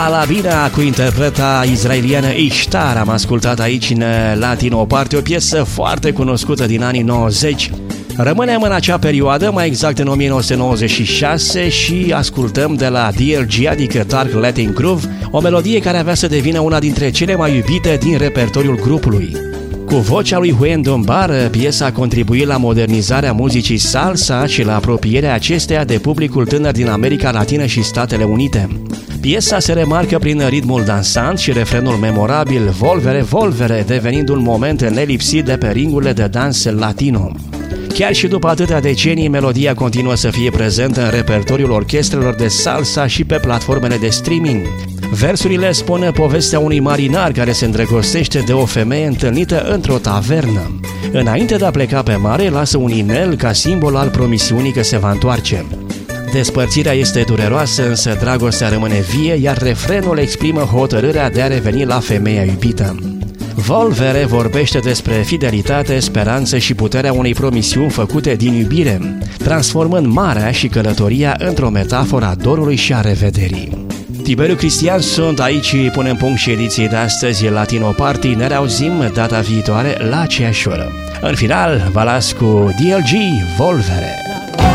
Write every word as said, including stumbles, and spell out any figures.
Alabina cu interpreta izraeliană Ishtar am ascultat aici în Latino Party, o piesă foarte cunoscută din anii nouăzeci. Rămânem în acea perioadă, mai exact în o mie nouă sute nouăzeci și șase, și ascultăm de la D L G, adică Dark Latin Groove, o melodie care avea să devină una dintre cele mai iubite din repertoriul grupului. Cu vocea lui Juan Dombar, piesa a contribuit la modernizarea muzicii salsa și la apropierea acesteia de publicul tânăr din America Latină și Statele Unite. Piesa se remarcă prin ritmul dansant și refrenul memorabil Volvere, Volvere, devenind un moment nelipsit de pe ringurile de dans latino. Chiar și după atâtea decenii, melodia continuă să fie prezentă în repertoriul orchestrelor de salsa și pe platformele de streaming. Versurile spun povestea unui marinar care se îndrăgostește de o femeie întâlnită într-o tavernă. Înainte de a pleca pe mare, lasă un inel ca simbol al promisiunii că se va întoarce. Despărțirea este dureroasă, însă dragostea rămâne vie, iar refrenul exprimă hotărârea de a reveni la femeia iubită. Volvere vorbește despre fidelitate, speranță și puterea unei promisiuni făcute din iubire, transformând marea și călătoria într-o metaforă a dorului și a revederii. Tiberiu Cristian sunt aici, punem punct și ediției de astăzi Latino Party. Ne reauzim data viitoare la aceeași oră. În final, vă las cu D L G, Volvere.